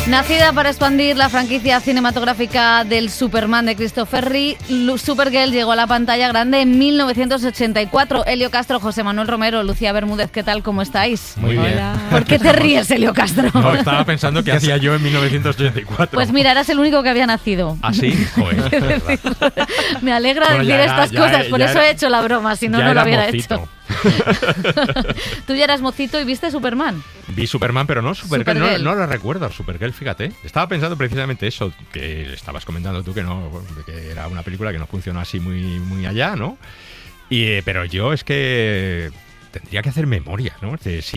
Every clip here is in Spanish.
Nacida para expandir la franquicia cinematográfica del Superman de Christopher Reeve, Supergirl llegó a la pantalla grande en 1984. Elio Castro, José Manuel Romero, Lucía Bermúdez, ¿qué tal? ¿Cómo estáis? Muy bien. ¿Por qué te ríes, Elio Castro? No, estaba pensando qué hacía yo en 1984. Pues mira, eras el único que había nacido. ¿Ah, sí? Joder, me alegra decir estas cosas, por eso he hecho la broma, si no, no lo hubiera hecho. Tú ya eras mocito y viste Superman. Vi Superman, pero no Supergirl. No lo recuerdo, Supergirl, fíjate. Estaba pensando precisamente eso, que estabas comentando tú, que era una película que no funcionó así muy allá, ¿no? Pero yo es que tendría que hacer memoria, ¿no?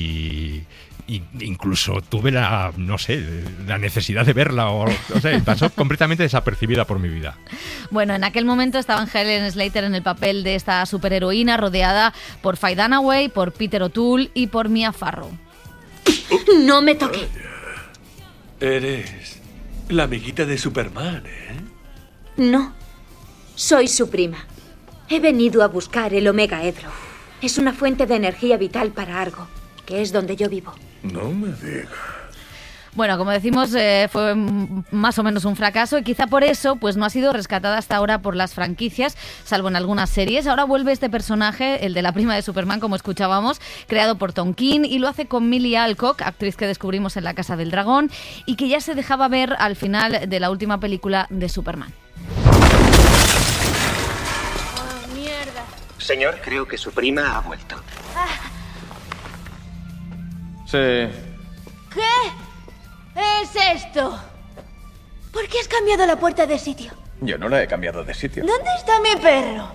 Incluso tuve la necesidad de verla o sea, pasó completamente desapercibida por mi vida. Bueno, en aquel momento estaba Helen Slater en el papel de esta superheroína rodeada por Faye Dunaway, por Peter O'Toole y por Mia Farrow. No me toque. Eres la amiguita de Superman, ¿eh? No, soy su prima. He venido a buscar el Omega Edro. Es una fuente de energía vital para Argo, que es donde yo vivo. No me digas. Bueno, como decimos, fue más o menos un fracaso y quizá por eso pues no ha sido rescatada hasta ahora por las franquicias, salvo en algunas series. Ahora vuelve este personaje, el de la prima de Superman, como escuchábamos, creado por Tom King, y lo hace con Millie Alcock, actriz que descubrimos en La Casa del Dragón y que ya se dejaba ver al final de la última película de Superman. Oh, mierda. Señor, creo que su prima ha vuelto. Sí. ¿Qué es esto? ¿Por qué has cambiado la puerta de sitio? Yo no la he cambiado de sitio. ¿Dónde está mi perro?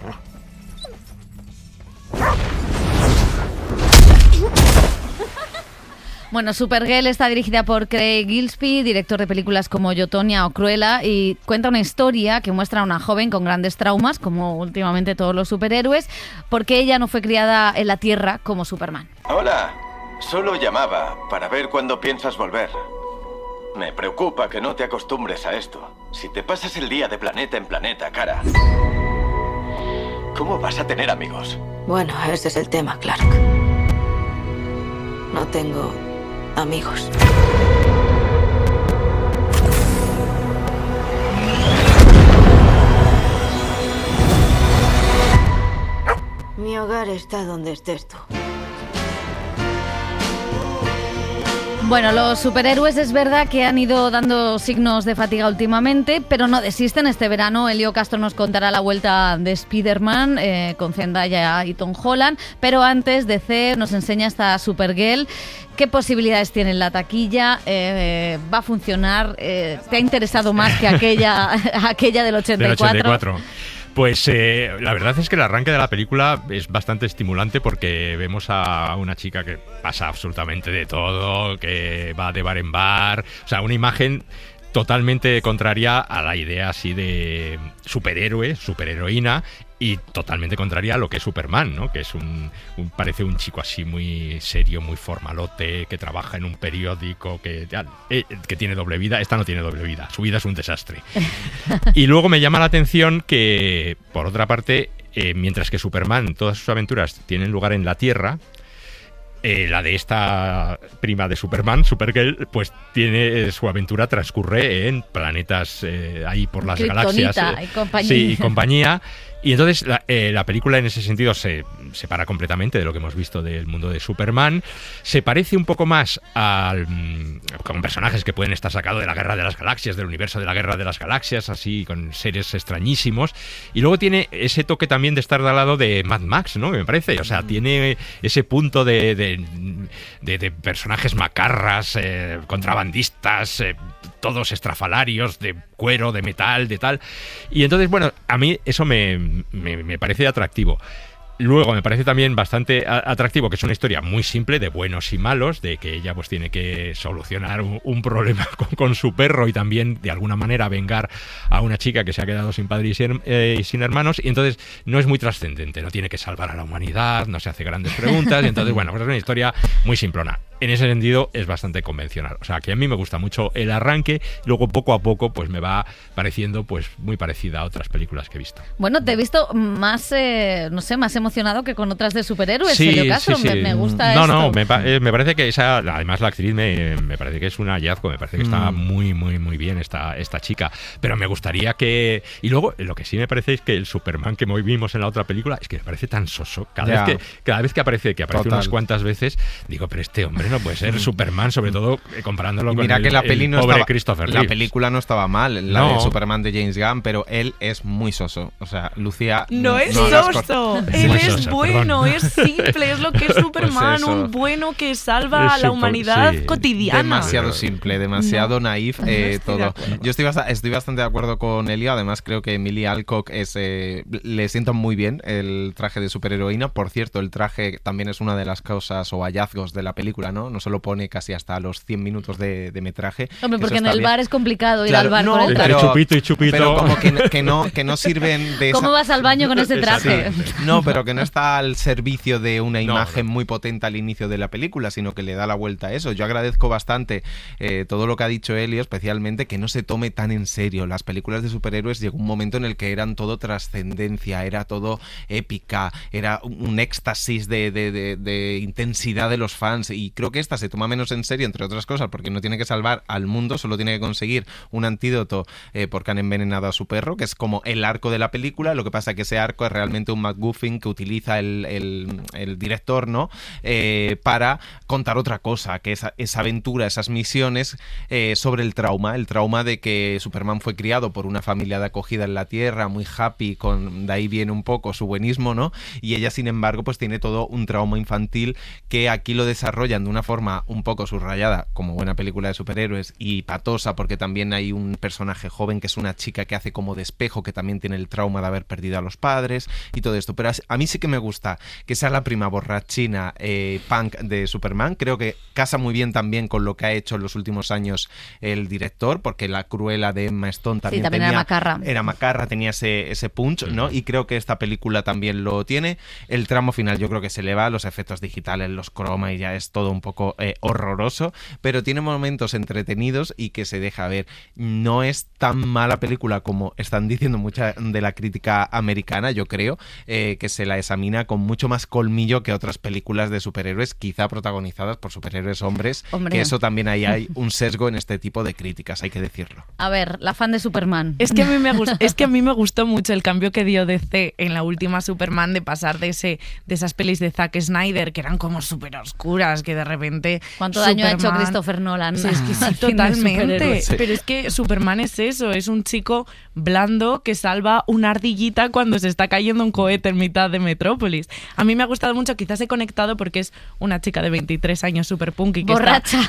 Bueno, Supergirl está dirigida por Craig Gillespie, director de películas como Yo, Tonya o Cruella, y cuenta una historia que muestra a una joven con grandes traumas, como últimamente todos los superhéroes, porque ella no fue criada en la Tierra como Superman. Hola, solo llamaba para ver cuándo piensas volver. Me preocupa que no te acostumbres a esto. Si te pasas el día de planeta en planeta, cara, ¿cómo vas a tener amigos? Bueno, ese es el tema, Clark. No tengo amigos. Mi hogar está donde estés tú. Bueno, los superhéroes es verdad que han ido dando signos de fatiga últimamente, pero no desisten. Este verano Elio Castro nos contará la vuelta de Spider-Man con Zendaya y Tom Holland, pero antes DC nos enseña esta Supergirl. ¿Qué posibilidades tiene en la taquilla? ¿Va a funcionar? ¿Te ha interesado más que aquella del 84? Del 84. Pues la verdad es que el arranque de la película es bastante estimulante porque vemos a una chica que pasa absolutamente de todo, que va de bar en bar, o sea, una imagen totalmente contraria a la idea así de superhéroe, superheroína, y totalmente contraria a lo que es Superman, ¿no? Que es parece un chico así muy serio, muy formalote, que trabaja en un periódico, que tiene doble vida. Esta no tiene doble vida, su vida es un desastre. Y luego me llama la atención que, por otra parte, mientras que Superman, todas sus aventuras tienen lugar en la Tierra, la de esta prima de Superman, Supergirl, pues tiene su aventura transcurre en planetas ahí por las Kryptonita galaxias. Y compañía. Sí, y compañía. Y entonces la película en ese sentido se separa completamente de lo que hemos visto del mundo de Superman. Se parece un poco más con personajes que pueden estar sacados de la Guerra de las Galaxias, del universo de la Guerra de las Galaxias, así con seres extrañísimos. Y luego tiene ese toque también de estar de al lado de Mad Max, ¿no? Me parece. O sea, tiene ese punto de personajes macarras, contrabandistas, todos estrafalarios, de cuero, de metal, de tal. Y entonces, bueno, a mí eso me parece atractivo. Luego me parece también bastante atractivo que es una historia muy simple de buenos y malos, de que ella pues tiene que solucionar un problema con su perro y también de alguna manera vengar a una chica que se ha quedado sin padre y sin hermanos, y entonces no es muy trascendente, no tiene que salvar a la humanidad, no se hace grandes preguntas, y entonces bueno, pues es una historia muy simplona. En ese sentido es bastante convencional, o sea que a mí me gusta mucho el arranque, luego poco a poco pues me va pareciendo pues muy parecida a otras películas que he visto. Bueno, te he visto más, no sé, más emocionado emocionado que con otras de superhéroes. Sí, Helio Castro, sí. Me gusta esto. No, me parece que además la actriz me parece que es un hallazgo, me parece que está muy, muy, muy bien esta chica, pero me gustaría que... Y luego, lo que sí me parece es que el Superman que hoy vimos en la otra película es que me parece tan soso. Cada vez que aparece unas cuantas veces, digo, pero este hombre no puede ser Superman, sobre todo comparándolo con que la peli no pobre estaba, Christopher Reeve. La película no estaba mal, la de Superman de James Gunn, pero él es muy soso. O sea, Lucía... No es soso, él es bueno, es simple, es lo que es Superman, pues un bueno que salva a la humanidad cotidiana. Demasiado simple, demasiado naif todo. Yo estoy bastante de acuerdo con Elio, además creo que Emilia Alcock le sienta muy bien el traje de superheroína. Por cierto, el traje también es una de las cosas o hallazgos de la película, ¿no? No se lo pone casi hasta los 100 minutos de metraje. Hombre, porque en el bar es complicado ir al bar no, con el traje. Chupito. Pero como que no sirven de ¿Cómo vas al baño con ese traje? No, pero que no está al servicio de una imagen muy potente al inicio de la película, sino que le da la vuelta a eso. Yo agradezco bastante todo lo que ha dicho Elio, especialmente que no se tome tan en serio. Las películas de superhéroes llegó un momento en el que eran todo trascendencia, era todo épica, era un éxtasis de intensidad de los fans, y creo que esta se toma menos en serio, entre otras cosas, porque no tiene que salvar al mundo, solo tiene que conseguir un antídoto porque han envenenado a su perro, que es como el arco de la película. Lo que pasa es que ese arco es realmente un MacGuffin que utiliza el director, ¿no? Para contar otra cosa, que esa aventura, esas misiones sobre el trauma de que Superman fue criado por una familia de acogida en la Tierra, muy happy, de ahí viene un poco su buenismo, ¿no? Y ella, sin embargo, pues tiene todo un trauma infantil que aquí lo desarrollan de una forma un poco subrayada, como buena película de superhéroes, y patosa, porque también hay un personaje joven que es una chica que hace como de espejo, que también tiene el trauma de haber perdido a los padres y todo esto. Pero a mí sí que me gusta que sea la prima borrachina punk de Superman. Creo que casa muy bien también con lo que ha hecho en los últimos años el director, porque la Cruella de Emma Stone también era macarra. Era macarra, tenía ese punch, ¿no? Y creo que esta película también lo tiene. El tramo final yo creo que se eleva, los efectos digitales, los croma, y ya es todo un poco horroroso, pero tiene momentos entretenidos y que se deja ver. No es tan mala película como están diciendo mucha de la crítica americana, yo creo, que se la examina con mucho más colmillo que otras películas de superhéroes, quizá protagonizadas por superhéroes hombres. Hombre. Que eso también ahí hay un sesgo en este tipo de críticas, hay que decirlo. A ver, la fan de Superman. Es que a mí me gustó mucho el cambio que dio DC en la última Superman, de pasar de esas pelis de Zack Snyder, que eran como súper oscuras, que de repente... ¿Cuánto daño ha hecho Christopher Nolan? Sí, es que sí, totalmente. Sí. Pero es que Superman es eso, es un chico blando que salva una ardillita cuando se está cayendo un cohete en mitad de Metrópolis. A mí me ha gustado mucho, quizás he conectado porque es una chica de 23 años súper punky. Borracha.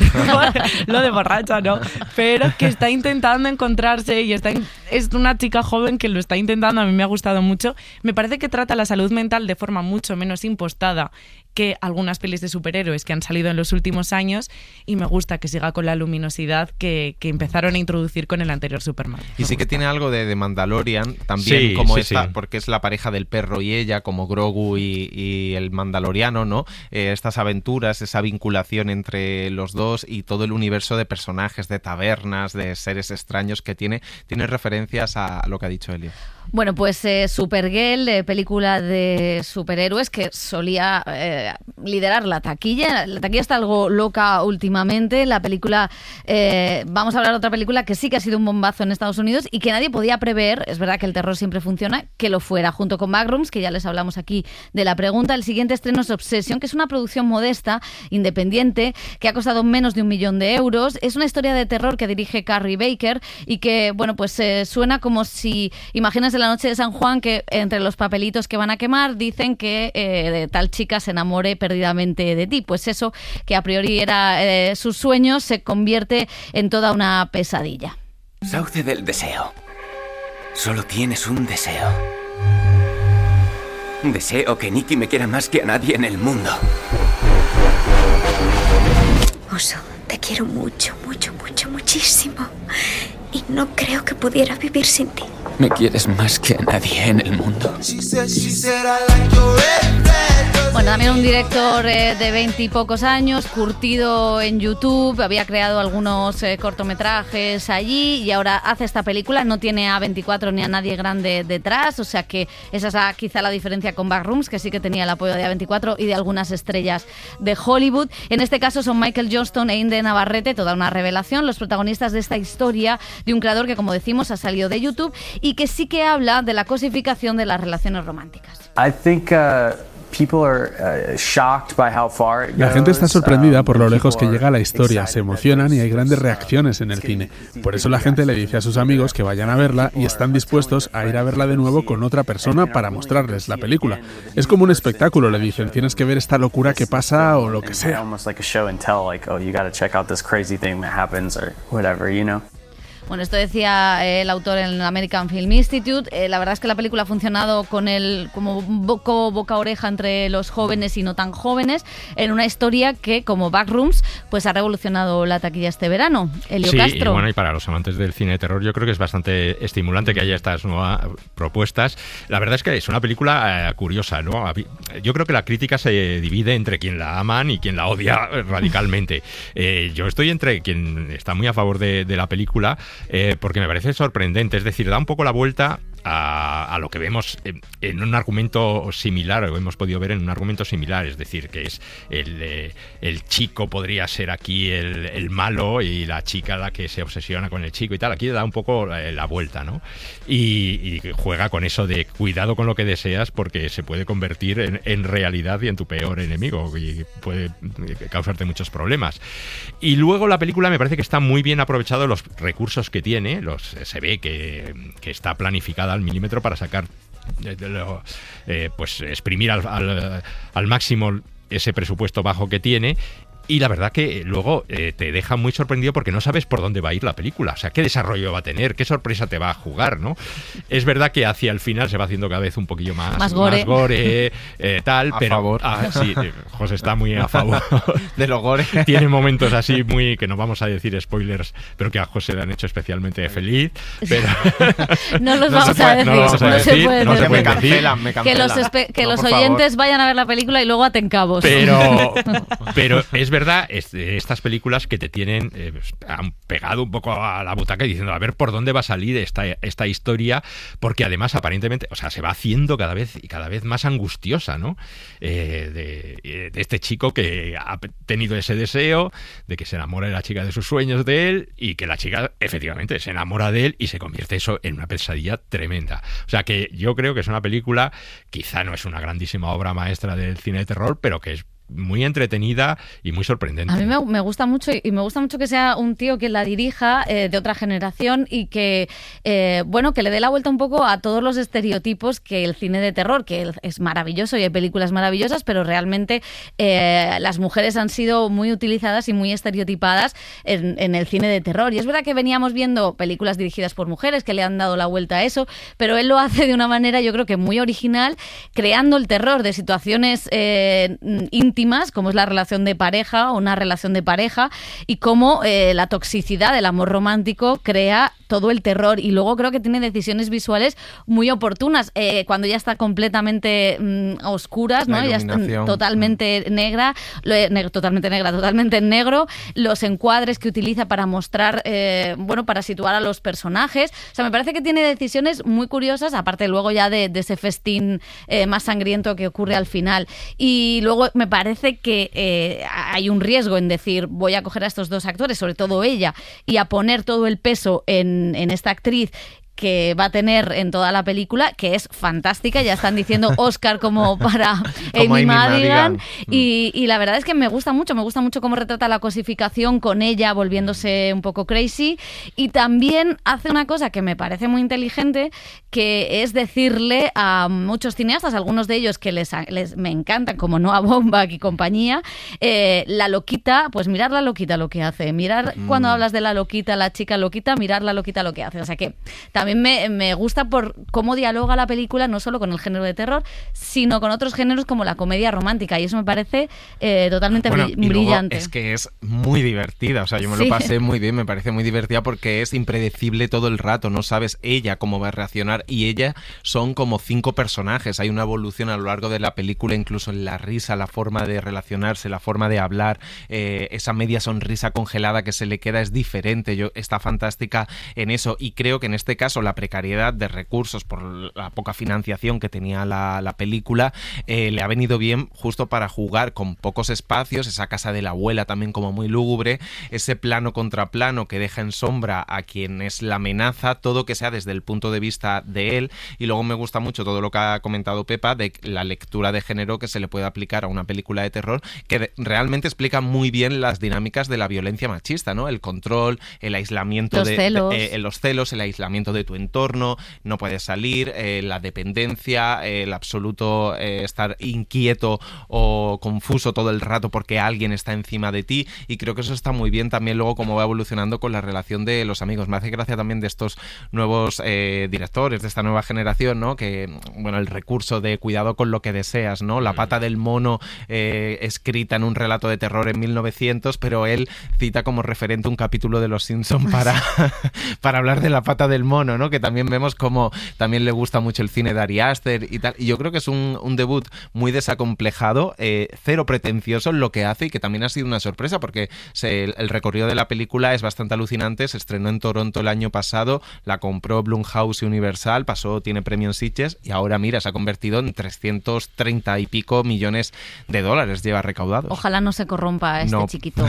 Lo de borracha, ¿no? Pero que está intentando encontrarse y es una chica joven que lo está intentando. A mí me ha gustado mucho. Me parece que trata la salud mental de forma mucho menos impostada que algunas pelis de superhéroes que han salido en los últimos años, y me gusta que siga con la luminosidad que empezaron a introducir con el anterior Superman. Y sí que tiene algo de Mandalorian también, sí. Porque es la pareja del perro y ella, como Grogu y el mandaloriano, ¿no? Estas aventuras, esa vinculación entre los dos y todo el universo de personajes, de tabernas, de seres extraños que tiene referencias a lo que ha dicho Elio. Bueno, pues Supergirl, película de superhéroes que solía liderar la taquilla. La taquilla está algo loca últimamente. La película, vamos a hablar de otra película que sí que ha sido un bombazo en Estados Unidos y que nadie podía prever, es verdad que el terror siempre funciona, que lo fuera. Junto con Backrooms, que ya les hablamos aquí de la pregunta, el siguiente estreno es Obsession, que es una producción modesta, independiente, que ha costado menos de 1 millón de euros. Es una historia de terror que dirige Carrie Baker y que, bueno, pues suena como si, imaginas la noche de San Juan, que entre los papelitos que van a quemar dicen que de tal chica se enamore perdidamente de ti. Pues eso, que a priori era sus sueños, se convierte en toda una pesadilla. Sauce del deseo. Solo tienes un deseo. Deseo que Nikki me quiera más que a nadie en el mundo. Oso, te quiero mucho, mucho, mucho, muchísimo. Y no creo que pudiera vivir sin ti. Me quieres más que a nadie en el mundo. Bueno, también un director de 20 y pocos años, curtido en YouTube, había creado algunos cortometrajes allí y ahora hace esta película. No tiene a 24 ni a nadie grande detrás, o sea que esa es quizá la diferencia con Backrooms, que sí que tenía el apoyo de A24 y de algunas estrellas de Hollywood. En este caso son Michael Johnston e Inde Navarrete, toda una revelación, los protagonistas de esta historia de un creador que, como decimos, ha salido de YouTube y que sí que habla de la cosificación de las relaciones románticas. I think La gente está sorprendida por lo lejos que llega la historia, se emocionan y hay grandes reacciones en el cine. Por eso la gente le dice a sus amigos que vayan a verla y están dispuestos a ir a verla de nuevo con otra persona para mostrarles la película. Es como un espectáculo, le dicen, tienes que ver esta locura que pasa o lo que sea. Bueno, esto decía el autor en el American Film Institute. La verdad es que la película ha funcionado con él como boca-oreja entre los jóvenes y no tan jóvenes, en una historia que, como Backrooms, pues ha revolucionado la taquilla este verano. Elio Castro. Y bueno, y para los amantes del cine de terror yo creo que es bastante estimulante que haya estas nuevas propuestas. La verdad es que es una película curiosa, ¿no? Yo creo que la crítica se divide entre quien la aman y quien la odia radicalmente. Yo estoy entre quien está muy a favor de la película, porque me parece sorprendente, es decir, da un poco la vuelta a lo que vemos en un argumento similar, o hemos podido ver en un argumento similar, es decir, que es el chico podría ser aquí el malo y la chica la que se obsesiona con el chico y tal. Aquí da un poco la vuelta, ¿no? Y juega con eso de cuidado con lo que deseas, porque se puede convertir en realidad y en tu peor enemigo y puede causarte muchos problemas. Y luego la película me parece que está muy bien aprovechado los recursos que tiene, se ve que está planificada al milímetro para sacar, pues exprimir al máximo ese presupuesto bajo que tiene. Y la verdad que luego te deja muy sorprendido porque no sabes por dónde va a ir la película. O sea, qué desarrollo va a tener, qué sorpresa te va a jugar, ¿no? Es verdad que hacia el final se va haciendo cada vez un poquillo más gore, tal, pero... A favor. Sí, José está muy a favor de los gore. Tiene momentos así muy... que no vamos a decir spoilers, pero que a José le han hecho especialmente feliz. Pero no los vamos a decir. No lo vamos a decir. No se puede decir. Me cancelan. Que los oyentes vayan a ver la película y luego aten cabos. Pero es verdad, estas películas que te tienen han pegado un poco a la butaca diciendo a ver por dónde va a salir esta historia, porque además aparentemente, o sea, se va haciendo cada vez más angustiosa, ¿no? De este chico que ha tenido ese deseo de que se enamore de la chica de sus sueños de él y que la chica efectivamente se enamora de él y se convierte eso en una pesadilla tremenda. O sea que yo creo que es una película, quizá no es una grandísima obra maestra del cine de terror, pero que es muy entretenida y muy sorprendente. A mí me gusta mucho, y me gusta mucho que sea un tío quien la dirija, de otra generación, y que que le dé la vuelta un poco a todos los estereotipos que el cine de terror, que es maravilloso y hay películas maravillosas, pero realmente las mujeres han sido muy utilizadas y muy estereotipadas en el cine de terror. Y es verdad que veníamos viendo películas dirigidas por mujeres que le han dado la vuelta a eso, pero él lo hace de una manera, yo creo que muy original, creando el terror de situaciones íntimas, como es la relación de pareja o una relación de pareja, y cómo la toxicidad del amor romántico crea todo el terror. Y luego creo que tiene decisiones visuales muy oportunas, cuando ya está completamente a oscuras, ¿no? Ya está totalmente negra, totalmente en negro, los encuadres que utiliza para mostrar, para situar a los personajes. O sea, me parece que tiene decisiones muy curiosas, aparte luego ya de ese festín más sangriento que ocurre al final. Y luego me parece que hay un riesgo en decir, voy a coger a estos dos actores, sobre todo ella, y a poner todo el peso en esta actriz que va a tener en toda la película, que es fantástica. Ya están diciendo Oscar como para Amy Madigan. Y la verdad es que me gusta mucho cómo retrata la cosificación con ella volviéndose un poco crazy, y también hace una cosa que me parece muy inteligente, que es decirle a muchos cineastas, algunos de ellos que me encantan, como Noah Baumbach y compañía, la loquita, pues mirar la loquita lo que hace, mirar cuando hablas de la loquita, la chica loquita, mirar la loquita lo que hace. O sea que también también me gusta por cómo dialoga la película, no solo con el género de terror, sino con otros géneros como la comedia romántica, y eso me parece totalmente brillante. Es que es muy divertida, o sea, yo me lo pasé muy bien, me parece muy divertida porque es impredecible todo el rato, no sabes ella cómo va a reaccionar, y ella son como 5 personajes, hay una evolución a lo largo de la película, incluso en la risa, la forma de relacionarse, la forma de hablar, esa media sonrisa congelada que se le queda es diferente, está fantástica en eso, y creo que en este caso la precariedad de recursos por la poca financiación que tenía la película le ha venido bien justo para jugar con pocos espacios, esa casa de la abuela también como muy lúgubre, ese plano contra plano que deja en sombra a quien es la amenaza, todo que sea desde el punto de vista de él, y luego me gusta mucho todo lo que ha comentado Pepa de la lectura de género que se le puede aplicar a una película de terror, que realmente explica muy bien las dinámicas de la violencia machista, ¿no? El control, el aislamiento los celos, el aislamiento de tu entorno, no puedes salir, la dependencia, el absoluto estar inquieto o confuso todo el rato porque alguien está encima de ti, y creo que eso está muy bien también luego cómo va evolucionando con la relación de los amigos. Me hace gracia también de estos nuevos directores, de esta nueva generación, ¿no? Que, bueno, el recurso de cuidado con lo que deseas, ¿no? La pata del mono escrita en un relato de terror en 1900, pero él cita como referente un capítulo de Los Simpson para hablar de la pata del mono, ¿no? Que también vemos como también le gusta mucho el cine de Ari Aster y tal, y yo creo que es un debut muy desacomplejado, cero pretencioso en lo que hace, y que también ha sido una sorpresa porque el recorrido de la película es bastante alucinante. Se estrenó en Toronto el año pasado, la compró Blumhouse y Universal, tiene premio en Sitges, y ahora mira, se ha convertido en 330 y pico millones de dólares lleva recaudados. Ojalá no se corrompa chiquito.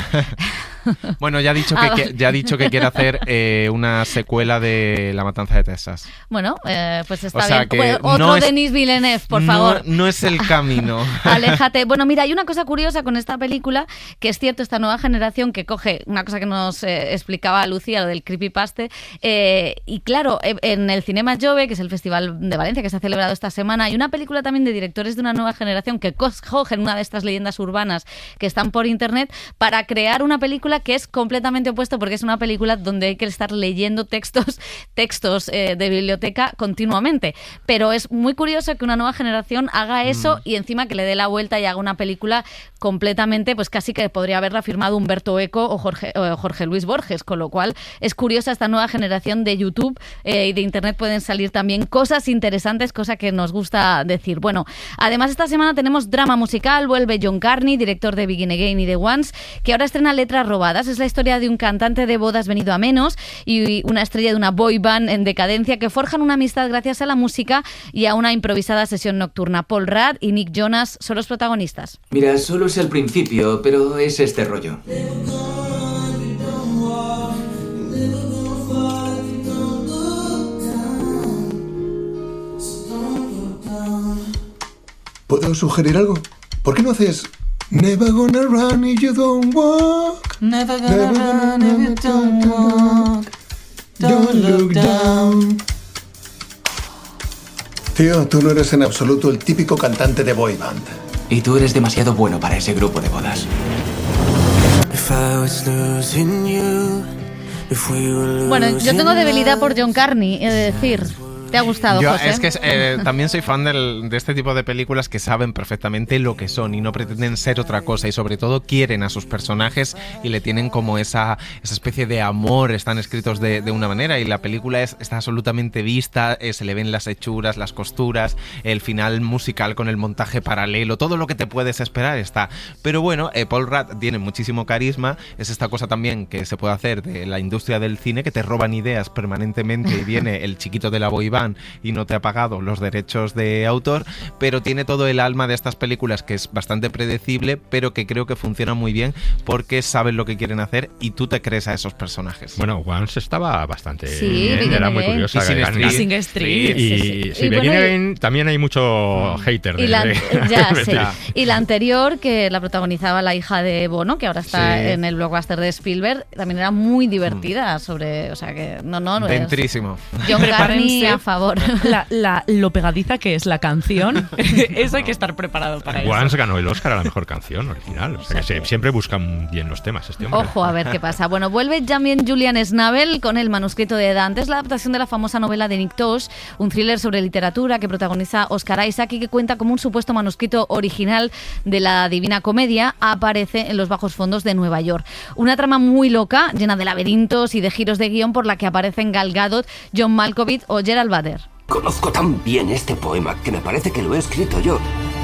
Bueno, ya ha dicho que quiere hacer una secuela de La Matanza de Texas. Bueno, pues está bien. Bueno, otro Denis Villeneuve, por favor. No es el camino. Aléjate. Bueno, mira, hay una cosa curiosa con esta película, que es cierto, esta nueva generación que coge una cosa que nos explicaba Lucía, lo del creepypasta, y claro, en el Cinema Jove, que es el Festival de Valencia que se ha celebrado esta semana, hay una película también de directores de una nueva generación que cogen una de estas leyendas urbanas que están por internet para crear una película que es completamente opuesto, porque es una película donde hay que estar leyendo textos de biblioteca continuamente, pero es muy curioso que una nueva generación haga eso y encima que le dé la vuelta y haga una película completamente, pues casi que podría haberla firmado Humberto Eco o Jorge Luis Borges, con lo cual es curiosa esta nueva generación de YouTube y de Internet. Pueden salir también cosas interesantes, cosa que nos gusta decir. Bueno, además esta semana tenemos drama musical, vuelve John Carney, director de Begin Again y The Ones, que ahora estrena Letras Robadas. Es la historia de un cantante de bodas venido a menos y una estrella de una boy band en decadencia que forjan una amistad gracias a la música y a una improvisada sesión nocturna. Paul Rudd y Nick Jonas son los protagonistas. Mira, solo es el principio, pero es este rollo. ¿Puedo sugerir algo? ¿Por qué no haces Never gonna run if you don't walk? Never gonna run if you don't walk. Don't look down. Tío, tú no eres en absoluto el típico cantante de boy band. Y tú eres demasiado bueno para ese grupo de bodas. Bueno, yo tengo debilidad por John Carney, he de decir. ¿Te ha gustado, José? Es que también soy fan de este tipo de películas que saben perfectamente lo que son y no pretenden ser otra cosa, y sobre todo quieren a sus personajes y le tienen como esa especie de amor, están escritos de una manera, y la película está absolutamente vista, se le ven las hechuras, las costuras, el final musical con el montaje paralelo, todo lo que te puedes esperar está. Pero bueno, Paul Rudd tiene muchísimo carisma, es esta cosa también que se puede hacer de la industria del cine, que te roban ideas permanentemente y viene el chiquito de la boy band y no te ha pagado los derechos de autor, pero tiene todo el alma de estas películas, que es bastante predecible, pero que creo que funciona muy bien porque saben lo que quieren hacer y tú te crees a esos personajes. Bueno, Once estaba bastante bien, era muy curiosa. Y Sing Street. Y Begin Again también hay mucho hater. Y la anterior, que la protagonizaba la hija de Bono, que ahora está en el blockbuster de Spielberg, también era muy divertida, o sea que no Dentrísimo. John Carney a favor. Lo pegadiza que es la canción, eso hay que estar preparado para eso. Once ganó el Oscar a la mejor canción original. O sea que siempre buscan bien los temas este hombre. Ojo, a ver qué pasa. Bueno, vuelve también Julian Schnabel con el manuscrito de Dante. Es la adaptación de la famosa novela de Nick Tosh, un thriller sobre literatura que protagoniza Oscar Isaac y que cuenta como un supuesto manuscrito original de la Divina Comedia aparece en los bajos fondos de Nueva York. Una trama muy loca, llena de laberintos y de giros de guión por la que aparecen Gal Gadot, John Malkovich o Gerald Butler. Conozco tan bien este poema que me parece que lo he escrito yo.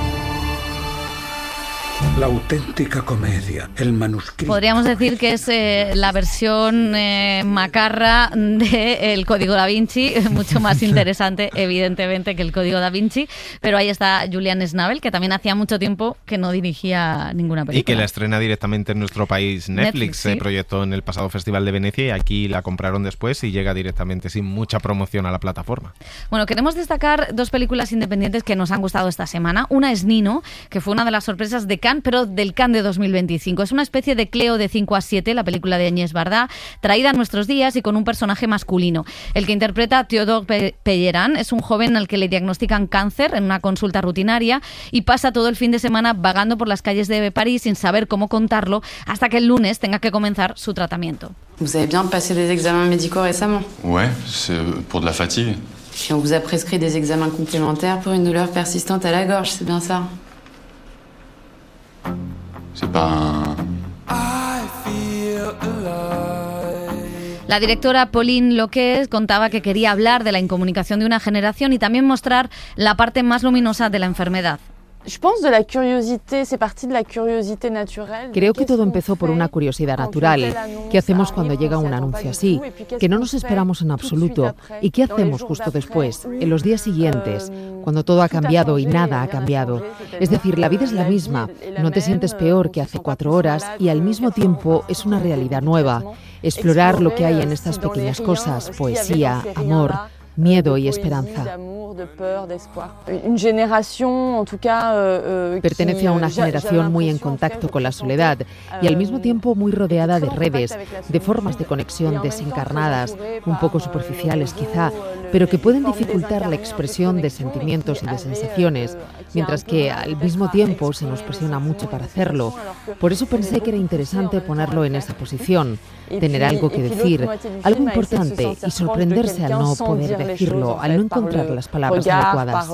La auténtica comedia, el manuscrito. Podríamos decir que es la versión macarra de El Código Da Vinci, mucho más interesante, evidentemente, que El Código Da Vinci, pero ahí está Julian Schnabel, que también hacía mucho tiempo que no dirigía ninguna película. Y que la estrena directamente en nuestro país Netflix, se proyectó en el pasado Festival de Venecia y aquí la compraron después y llega directamente sin mucha promoción a la plataforma. Bueno, queremos destacar 2 películas independientes que nos han gustado esta semana. Una es Nino, que fue una de las sorpresas de Cannes, pero del Cannes de 2025. Es una especie de Cleo de 5 a 7, la película de Agnès Varda, traída a nuestros días y con un personaje masculino. El que interpreta a Théodore Pellerin es un joven al que le diagnostican cáncer en una consulta rutinaria y pasa todo el fin de semana vagando por las calles de París sin saber cómo contarlo hasta que el lunes tenga que comenzar su tratamiento. Vous avez bien passé des examens médicaux récemment? Ouais, c'est pour de la fatigue. Puis on vous a prescrit des examens complémentaires pour une douleur persistante à la gorge, c'est bien ça? C'est pas un... La directora Pauline Loquet contaba que quería hablar de la incomunicación de una generación y también mostrar la parte más luminosa de la enfermedad. Creo que todo empezó por una curiosidad natural. ¿Qué hacemos cuando llega un anuncio así? Que no nos esperamos en absoluto. ¿Y qué hacemos justo después, en los días siguientes, cuando todo ha cambiado y nada ha cambiado? Es decir, la vida es la misma. No te sientes peor que hace 4 horas y al mismo tiempo es una realidad nueva. Explorar lo que hay en estas pequeñas cosas, poesía, amor, miedo y esperanza. Pertenece a una generación muy en contacto con la soledad y al mismo tiempo muy rodeada de redes, de formas de conexión desencarnadas, un poco superficiales quizá, pero que pueden dificultar la expresión de sentimientos y de sensaciones, mientras que al mismo tiempo se nos presiona mucho para hacerlo. Por eso pensé que era interesante ponerlo en esa posición, tener algo que decir, algo importante y sorprenderse al no poder decirlo, al no encontrar las palabras adecuadas.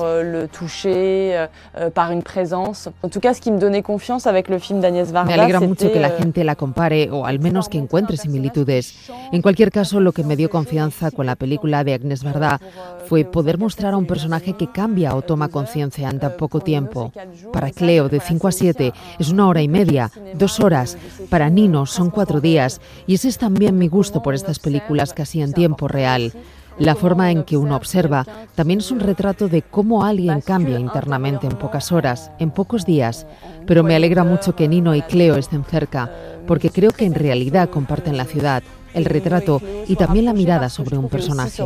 Me alegra mucho que la gente la compare o al menos que encuentre similitudes. En cualquier caso, lo que me dio confianza con la película de Agnès Varda fue poder mostrar a un personaje que cambia o toma conciencia en tan poco tiempo. Para Cleo, de 5 a 7, es 1 hora y media, 2 horas. Para Nino son 4 días. Y ese es también mi gusto por estas películas casi en tiempo real. La forma en que uno observa también es un retrato de cómo alguien cambia internamente en pocas horas, en pocos días. Pero me alegra mucho que Nino y Cleo estén cerca, porque creo que en realidad comparten la ciudad, el retrato y también la mirada sobre un personaje.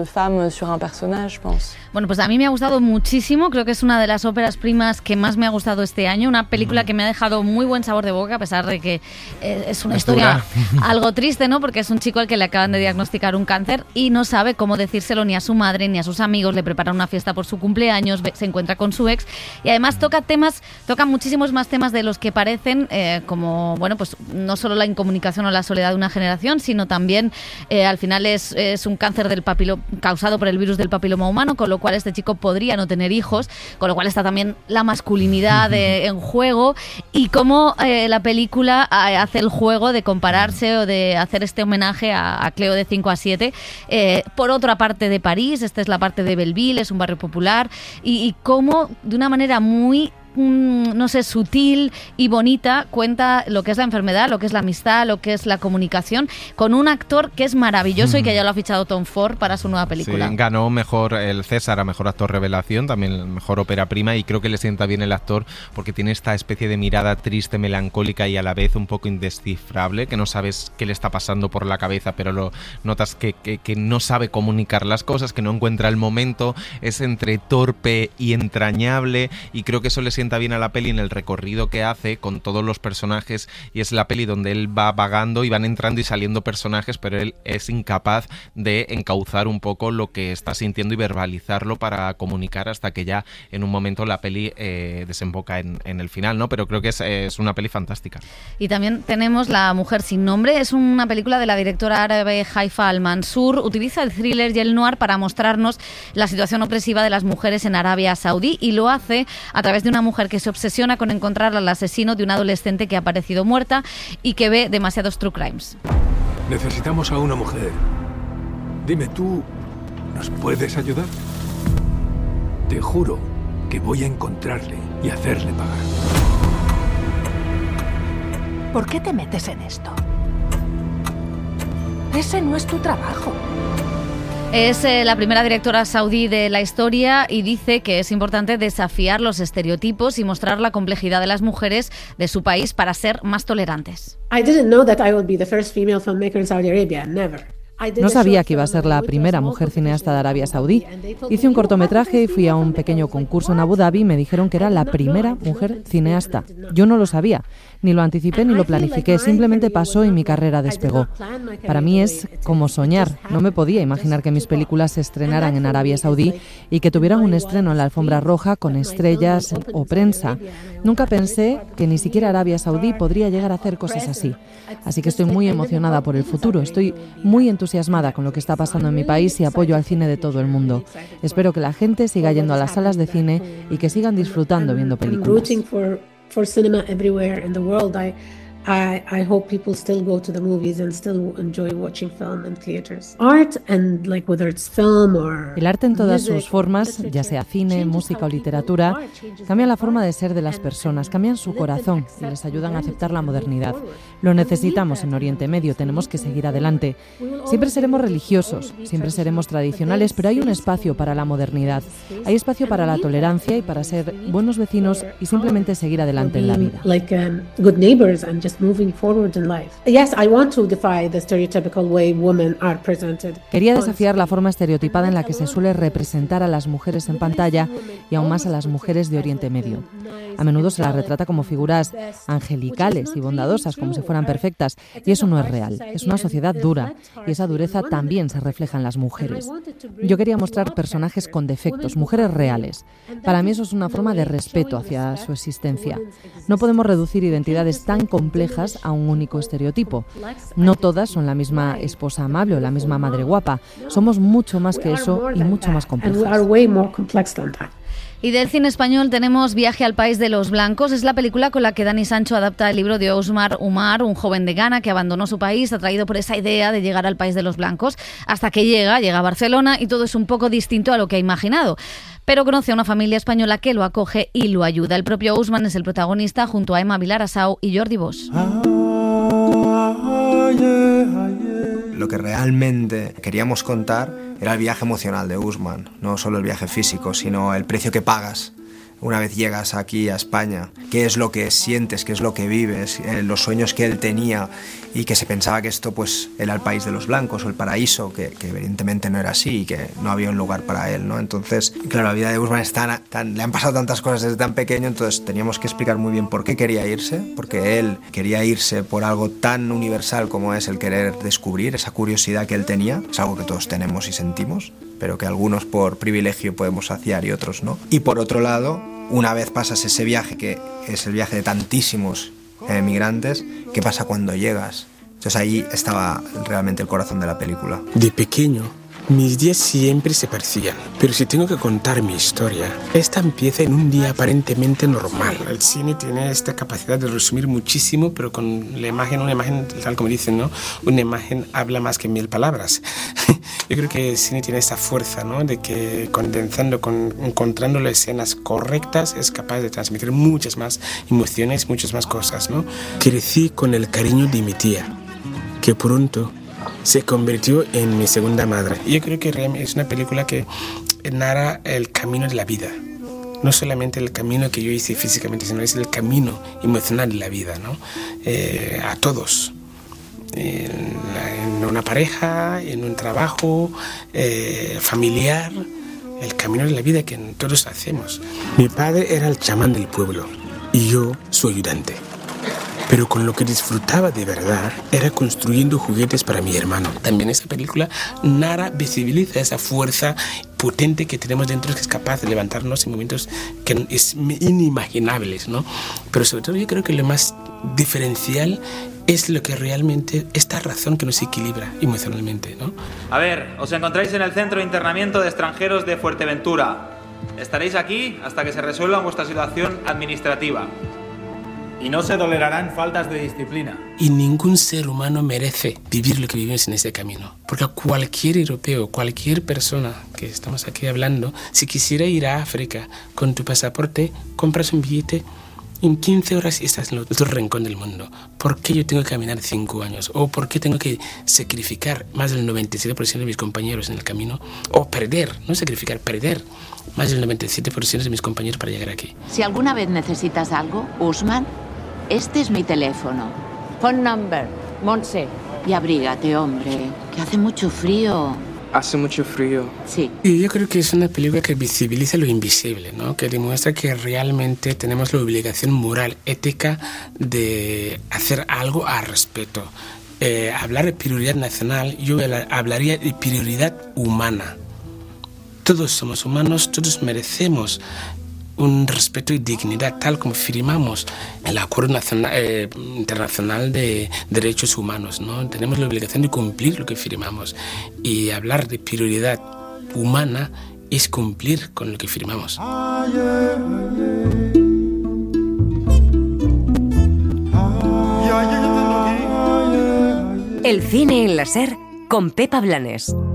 Bueno, pues a mí me ha gustado muchísimo, creo que es una de las óperas primas que más me ha gustado este año, una película que me ha dejado muy buen sabor de boca, a pesar de que es una historia algo triste, ¿no? Porque es un chico al que le acaban de diagnosticar un cáncer y no sabe cómo decírselo ni a su madre ni a sus amigos, le preparan una fiesta por su cumpleaños, se encuentra con su ex y además toca muchísimos más temas de los que parecen, como, bueno, pues no solo la incomunicación o la soledad de una generación, sino también al final es un cáncer causado por el virus del papiloma humano, con lo cual este chico podría no tener hijos, con lo cual está también la masculinidad en juego y cómo la película hace el juego de compararse o de hacer este homenaje a Cleo de 5 a 7 por otra parte de París. Esta es la parte de Belleville, es un barrio popular y cómo de una manera muy no sé, sutil y bonita cuenta lo que es la enfermedad, lo que es la amistad, lo que es la comunicación, con un actor que es maravilloso y que ya lo ha fichado Tom Ford para su nueva película. Sí, ganó mejor el César a mejor actor revelación, también mejor ópera prima, y creo que le sienta bien el actor porque tiene esta especie de mirada triste, melancólica y a la vez un poco indescifrable, que no sabes qué le está pasando por la cabeza, pero lo notas que no sabe comunicar las cosas, que no encuentra el momento, es entre torpe y entrañable, y creo que eso le sienta sienta bien a la peli en el recorrido que hace con todos los personajes, y es la peli donde él va vagando y van entrando y saliendo personajes, pero él es incapaz de encauzar un poco lo que está sintiendo y verbalizarlo para comunicar, hasta que ya en un momento la peli desemboca en el final, ¿no? Pero creo que es una peli fantástica. Y también tenemos La mujer sin nombre. Es una película de la directora árabe Haifa Al-Mansur. Utiliza el thriller y el noir para mostrarnos la situación opresiva de las mujeres en Arabia Saudí, y lo hace a través de una mujer que se obsesiona con encontrar al asesino de una adolescente que ha aparecido muerta y que ve demasiados true crimes. Necesitamos a una mujer. Dime, ¿tú nos puedes ayudar? Te juro que voy a encontrarle y hacerle pagar. ¿Por qué te metes en esto? Ese no es tu trabajo. Es la primera directora saudí de la historia y dice que es importante desafiar los estereotipos y mostrar la complejidad de las mujeres de su país para ser más tolerantes. I didn't know that I would be the first female filmmaker in Saudi Arabia. Never. No sabía que iba a ser la primera mujer cineasta de Arabia Saudí. Hice un cortometraje y fui a un pequeño concurso en Abu Dhabi y me dijeron que era la primera mujer cineasta. Yo no lo sabía, ni lo anticipé ni lo planifiqué, simplemente pasó y mi carrera despegó. Para mí es como soñar. No me podía imaginar que mis películas se estrenaran en Arabia Saudí y que tuvieran un estreno en la alfombra roja con estrellas o prensa. Nunca pensé que ni siquiera Arabia Saudí podría llegar a hacer cosas así. Así que estoy muy emocionada por el futuro. Estoy muy entusiasmada con lo que está pasando en mi país y apoyo al cine de todo el mundo. Espero que la gente siga yendo a las salas de cine y que sigan disfrutando viendo películas. I hope people still go to the movies and still enjoy watching film in theaters. Art and like whether it's film or el arte en todas sus formas, ya sea cine, música o literatura, cambian la forma de ser de las personas, cambian su corazón y les ayudan a aceptar la modernidad. Lo necesitamos en Oriente Medio, tenemos que seguir adelante. Siempre seremos religiosos, siempre seremos tradicionales, pero hay un espacio para la modernidad. Hay espacio para la tolerancia y para ser buenos vecinos y simplemente seguir adelante en la vida. Good neighbors and just moving forward in life. Yes, I want to defy the stereotypical way women are presented. Quería desafiar la forma estereotipada en la que se suele representar a las mujeres en pantalla y aún más a las mujeres de Oriente Medio. A menudo se las retrata como figuras angelicales y bondadosas, como si fueran perfectas, y eso no es real. Es una sociedad dura y esa dureza también se refleja en las mujeres. Yo quería mostrar personajes con defectos, mujeres reales. Para mí eso es una forma de respeto hacia su existencia. No podemos reducir identidades tan complejas a un único estereotipo. No todas son la misma esposa amable o la misma madre guapa. Somos mucho más que eso y mucho más complejas. Y del cine español tenemos Viaje al país de los blancos. Es la película con la que Dani Sancho adapta el libro de Ousmane Oumar, un joven de Ghana que abandonó su país atraído por esa idea de llegar al país de los blancos, hasta que llega a Barcelona y todo es un poco distinto a lo que ha imaginado. Pero conoce a una familia española que lo acoge y lo ayuda. El propio Ousmane es el protagonista junto a Emma Vilar-Asau y Jordi Bosch. Lo que realmente queríamos contar era el viaje emocional de Ousmane, no solo el viaje físico, sino el precio que pagas una vez llegas aquí a España, qué es lo que sientes, qué es lo que vives, los sueños que él tenía y que se pensaba que esto pues era el país de los blancos o el paraíso, que evidentemente no era así y que no había un lugar para él, ¿no? Entonces, claro, la vida de Ousmane le han pasado tantas cosas desde tan pequeño, entonces teníamos que explicar muy bien por qué quería irse, porque él quería irse por algo tan universal como es el querer descubrir, esa curiosidad que él tenía, es algo que todos tenemos y sentimos, pero que algunos por privilegio podemos saciar y otros no. Y por otro lado, una vez pasas ese viaje, que es el viaje de tantísimos migrantes, ¿qué pasa cuando llegas? Entonces ahí estaba realmente el corazón de la película. De pequeño, mis días siempre se parecían, pero si tengo que contar mi historia, esta empieza en un día aparentemente normal. El cine tiene esta capacidad de resumir muchísimo, pero con la imagen, una imagen, tal como dicen, ¿no? Una imagen habla más que 1000 palabras. Yo creo que el cine tiene esta fuerza, ¿no? De que condensando, encontrando las escenas correctas, es capaz de transmitir muchas más emociones, muchas más cosas, ¿no? Crecí con el cariño de mi tía, que pronto se convirtió en mi segunda madre. Yo creo que es una película que narra el camino de la vida. No solamente el camino que yo hice físicamente, sino es el camino emocional de la vida, ¿no? A todos. En una pareja, en un trabajo familiar, el camino de la vida que todos hacemos. Mi padre era el chamán del pueblo y yo su ayudante. Pero con lo que disfrutaba de verdad era construyendo juguetes para mi hermano. También esa película Nara visibiliza esa fuerza potente que tenemos dentro, que es capaz de levantarnos en momentos que es inimaginables, ¿no? Pero sobre todo yo creo que lo más diferencial es lo que realmente, esta razón que nos equilibra emocionalmente, ¿no? A ver, os encontráis en el Centro de Internamiento de Extranjeros de Fuerteventura. Estaréis aquí hasta que se resuelva vuestra situación administrativa. Y no se tolerarán faltas de disciplina. Y ningún ser humano merece vivir lo que vivimos en ese camino. Porque cualquier europeo, cualquier persona que estamos aquí hablando, si quisiera ir a África con tu pasaporte, compras un billete, en 15 horas estás en el otro rincón del mundo. ¿Por qué yo tengo que caminar 5 años? ¿O por qué tengo que sacrificar más del 97% de mis compañeros en el camino? O perder, no sacrificar, perder más del 97% de mis compañeros para llegar aquí. Si alguna vez necesitas algo, Usman, este es mi teléfono. Phone number, Montse. Y abrígate, hombre, que hace mucho frío. Hace mucho frío. Sí. Y yo creo que es una película que visibiliza lo invisible, ¿no? Que demuestra que realmente tenemos la obligación moral, ética, de hacer algo al respecto. Hablar de prioridad nacional, yo hablaría de prioridad humana. Todos somos humanos, todos merecemos un respeto y dignidad, tal como firmamos el Acuerdo Internacional de Derechos Humanos, ¿no? Tenemos la obligación de cumplir lo que firmamos. Y hablar de prioridad humana es cumplir con lo que firmamos. El cine en la SER con Pepa Blanes.